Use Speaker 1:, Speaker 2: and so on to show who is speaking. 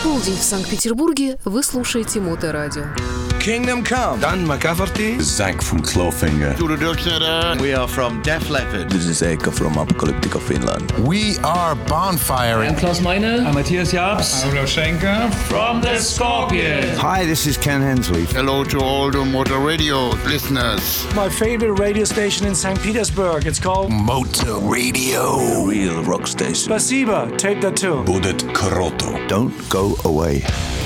Speaker 1: Полдень в Санкт-Петербурге. Вы слушаете Моторадио.
Speaker 2: Kingdom Come. Dan McCafferty.
Speaker 3: Zack from Clawfinger.
Speaker 4: We are from Def Leppard.
Speaker 5: This is Eka from Apocalyptica Finland.
Speaker 6: We are Bonfire.
Speaker 7: I'm Klaus Meine.
Speaker 8: I'm Matthias Jabs.
Speaker 9: I'm Schenker.
Speaker 7: From the Scorpions.
Speaker 10: Hi, this is Ken Hensley.
Speaker 11: Hello to all the Motor Radio listeners.
Speaker 12: My favorite radio station in St. Petersburg. It's called
Speaker 6: Motor Radio.
Speaker 5: The real rock station.
Speaker 12: Spasiba. Tape that too.
Speaker 3: Будет круто.
Speaker 5: Don't go away.